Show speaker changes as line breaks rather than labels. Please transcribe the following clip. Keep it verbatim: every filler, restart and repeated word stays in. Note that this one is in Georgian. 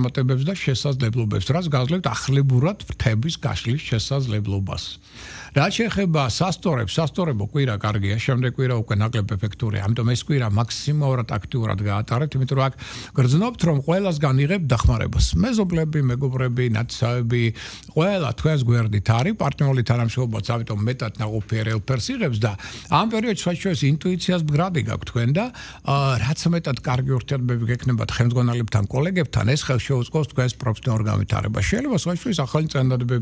წარმატებებს და შესაძლებლობებს, რაც გაძლევთ ახლებურად ფრთების გაშლის შესაძლებლობას. რაც შეეხება სასტორებს, სასტორებო კვირა კარგია, შემდეგ კვირა უკვე ნაკლებ ეფექტურია. ამიტომ ეს კვირა მაქსიმალურად აქტიურად გაატარეთ, იმიტომ რომ აქ გრძნობთ, რომ ყველას განიღებ დახმარებას. მეზობლები, მეგობრები, ნათესავები, ყველა თქვენს გვერდით არის, პარტნიორული თანამშრომლობაც, ამიტომ მეტად ნაყოფიერ ელფერს იღებს და ამ პერიოდში საჩვენოს ინტუიციას მდგრადი გაქვთ თქვენ და რაც მეტად კარგი ურთიერთობები გექნებათ ხელმძღვანელებთან, კოლეგებთან, ეს ხელს შეუწყობს თქვენს პროფესიონალურ განვითარებას. შეიძლება საჩვენოს ახალი წინადადებები